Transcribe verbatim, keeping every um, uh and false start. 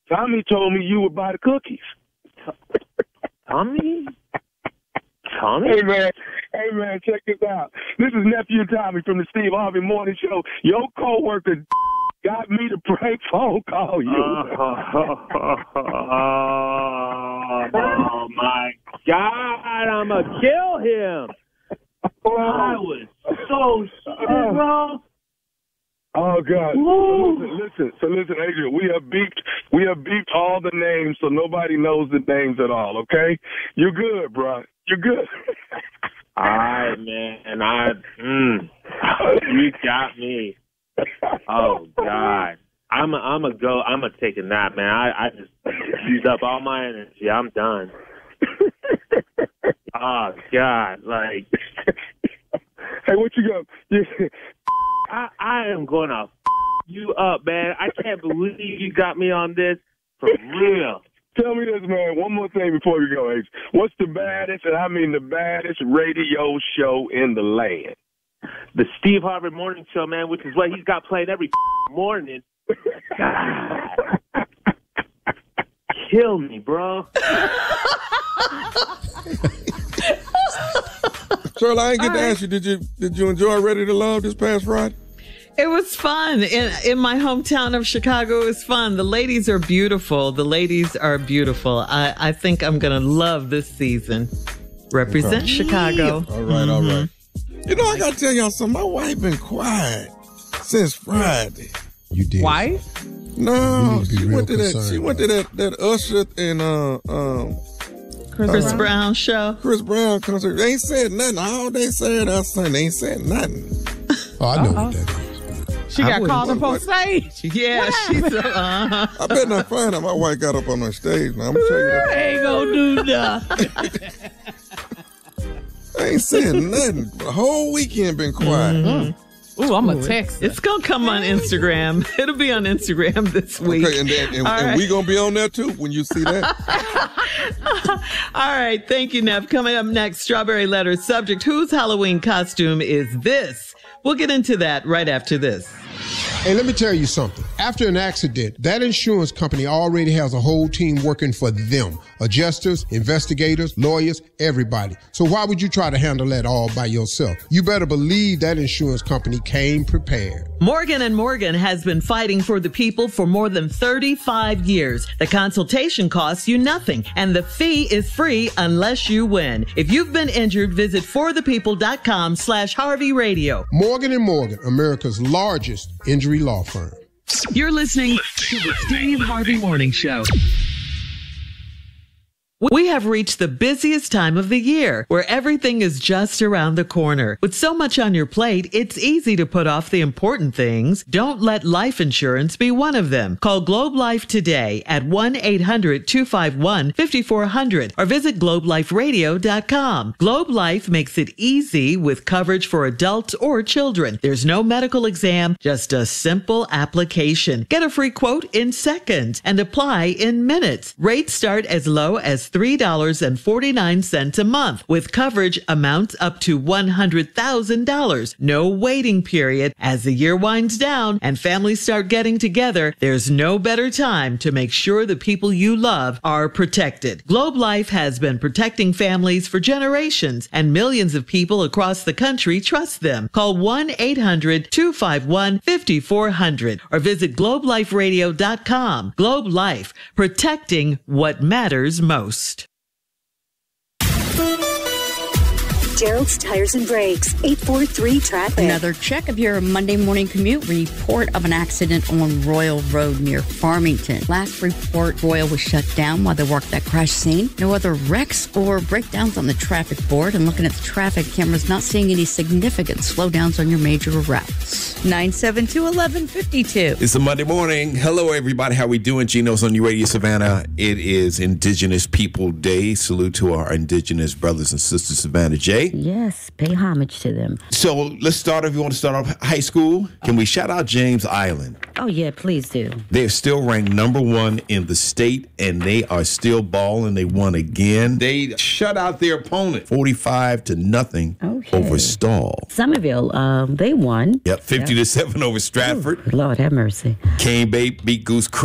Tommy told me you would buy the cookies. Tommy? Tommy? Hey, man. Hey, man, check this out. This is Nephew Tommy from the Steve Harvey Morning Show. Your coworker got me to prank phone call you. Oh, my God. I'm going to kill him. I was so shit, bro. Oh, God. So listen, listen, so listen, Adrian, we have beeped, we have beeped all the names so nobody knows the names at all, okay? You're good, bro. You're good. All right, man. And I, mm, you got me. Oh, God. I'm a, I'm a go. I'm going to take a nap, man. I, I just used up all my energy. I'm done. Oh, God. Like, hey, what you got? I, I am going to f*** you up, man. I can't believe you got me on this for real. Tell me this, man, one more thing before we go, H. What's the baddest, and I mean the baddest radio show in the land? The Steve Harvey Morning Show, man, which is what he's got playing every morning. God. Kill me, bro. Shirley, I ain't get All to right. ask you, did you did you enjoy Ready to Love this past Friday? It was fun. In, in my hometown of Chicago, it was fun. The ladies are beautiful. The ladies are beautiful. I, I think I'm going to love this season. Represent Okay. Chicago. All right, all right. You know, I got to tell y'all something. My wife been quiet since Friday. You did. Wife? No, You need to be she real went to that. concerned She went to that that Usher and uh um Chris, Chris Brown. Brown show. Chris Brown concert. They ain't said nothing. All they said us saying they ain't said nothing. Oh, I know Uh-oh. what that is. She I got wouldn't- called up on what- stage. Yeah, she's uh, I better not find out my wife got up on her stage. Now I'm gonna tell you that. Ain't gonna do nothing. I ain't saying nothing. The whole weekend been quiet. Mm-hmm. Ooh, I'm a text. It's going to come on Instagram. It'll be on Instagram this week. Okay, and, then, and, All and right. we gonna be on there too when you see that. All right. Thank you, Nev. Coming up next, Strawberry Letter subject. Whose Halloween costume is this? We'll get into that right after this. Hey, let me tell you something. After an accident, that insurance company already has a whole team working for them. Adjusters, investigators, lawyers, everybody. So why would you try to handle that all by yourself? You better believe that insurance company came prepared. Morgan and Morgan has been fighting for the people for more than thirty-five years. The consultation costs you nothing, and the fee is free unless you win. If you've been injured, visit forthepeople.com slash Harvey Radio. Morgan and Morgan, America's largest injury law firm. You're listening to the Steve Harvey Morning Show. We have reached the busiest time of the year where everything is just around the corner. With so much on your plate, it's easy to put off the important things. Don't let life insurance be one of them. Call Globe Life today at one eight hundred two five one five four zero zero or visit globe life radio dot com. Globe Life makes it easy with coverage for adults or children. There's no medical exam, just a simple application. Get a free quote in seconds and apply in minutes. Rates start as low as three dollars and forty-nine cents a month with coverage amounts up to one hundred thousand dollars. No waiting period. As the year winds down and families start getting together, there's no better time to make sure the people you love are protected. Globe Life has been protecting families for generations, and millions of people across the country trust them. Call one eight hundred two five one five four zero zero or visit globe life radio dot com. Globe Life, protecting what matters most. Gerald's Tires and Brakes, eight four three traffic. Another check of your Monday morning commute. Report of an accident on Royal Road near Farmington. Last report, Royal was shut down while they worked that crash scene. No other wrecks or breakdowns on the traffic board. And looking at the traffic cameras, not seeing any significant slowdowns on your major routes. nine seven two, one one five two. It's a Monday morning. Hello, everybody. How we doing? Gino's on your radio, Savannah. It is Indigenous People Day. Salute to our Indigenous brothers and sisters, Savannah J. Yes, pay homage to them. So let's start. If you want to start off high school, can we shout out James Island? Oh, yeah, please do. They're still ranked number one in the state, and they are still balling. They won again. They shut out their opponent, forty-five to nothing Okay. over Stall. Somerville, um, they won. Yep, fifty Yep. to seven over Stratford. Lord have mercy. Cane Bay beat Goose Creek.